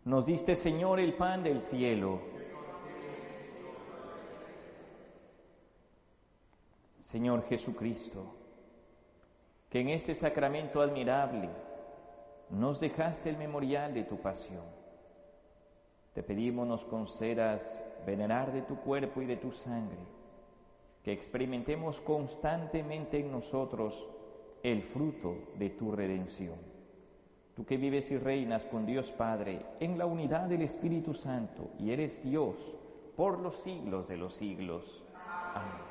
Nos diste, Señor, el pan del cielo. Señor Jesucristo, que en este sacramento admirable nos dejaste el memorial de tu pasión. Te pedimos nos concedas venerar de tu cuerpo y de tu sangre, que experimentemos constantemente en nosotros el fruto de tu redención. Tú que vives y reinas con Dios Padre en la unidad del Espíritu Santo y eres Dios por los siglos de los siglos. Amén.